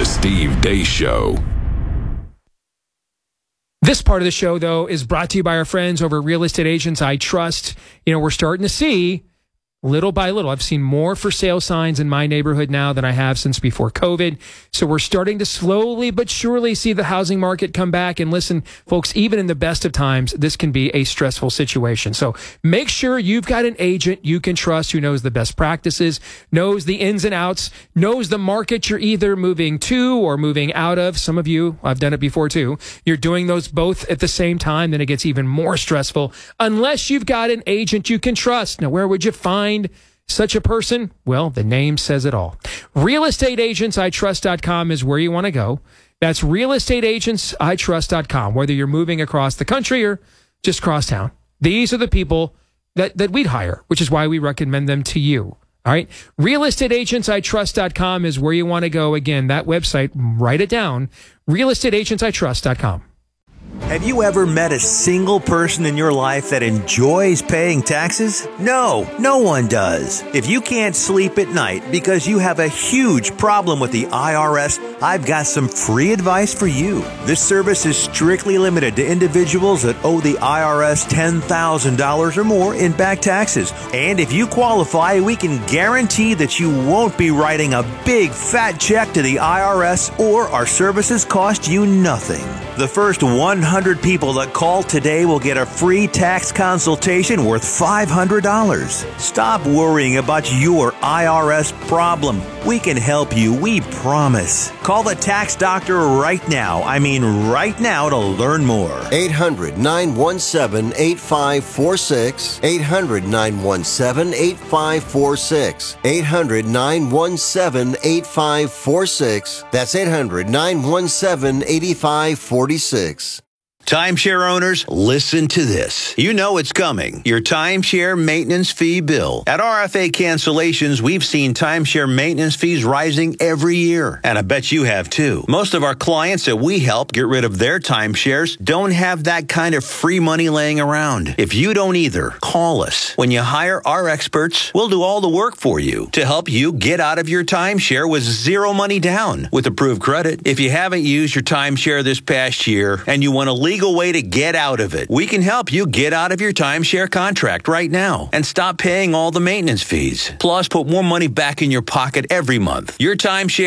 Steve Deace Show. This part of the show, though, is brought to you by our friends over at Real Estate Agents I Trust. You know, we're starting to see, little by little, I've seen more for sale signs in my neighborhood now than I have since before COVID. So we're starting to slowly but surely see the housing market come back. And listen, folks, even in the best of times, this can be a stressful situation. So make sure you've got an agent you can trust who knows the best practices, knows the ins and outs, knows the market you're either moving to or moving out of. Some of you, I've done it before too. You're doing those both at the same time, then it gets even more stressful unless you've got an agent you can trust. Now, where would you find such a person? Well, the name says it all. RealestateAgentsITrust.com is where you want to go. That's RealestateAgentsITrust.com. Whether you're moving across the country or just cross town, these are the people that we'd hire, which is why we recommend them to you. All right. RealestateAgentsITrust.com is where you want to go. Again, that website, write it down. RealestateAgentsITrust.com. Have you ever met a single person in your life that enjoys paying taxes? No, no one does. If you can't sleep at night because you have a huge problem with the IRS, I've got some free advice for you. This service is strictly limited to individuals that owe the IRS $10,000 or more in back taxes. And if you qualify, we can guarantee that you won't be writing a big fat check to the IRS, or our services cost you nothing. The first 100 people that call today will get a free tax consultation worth $500. Stop worrying about your IRS problem. We can help you, we promise. Call the tax doctor right now. I mean right now, to learn more. 800-917-8546. 800-917-8546. 800-917-8546. That's 800-917-8546. Timeshare owners, listen to this. You know it's coming. Your timeshare maintenance fee bill. At RFA Cancellations, we've seen timeshare maintenance fees rising every year. And I bet you have too. Most of our clients that we help get rid of their timeshares don't have that kind of free money laying around. If you don't either, call us. When you hire our experts, we'll do all the work for you to help you get out of your timeshare with zero money down with approved credit. If you haven't used your timeshare this past year and you want a legal way to get out of it, we can help you get out of your timeshare contract right now and stop paying all the maintenance fees. Plus, put more money back in your pocket every month. Your timeshare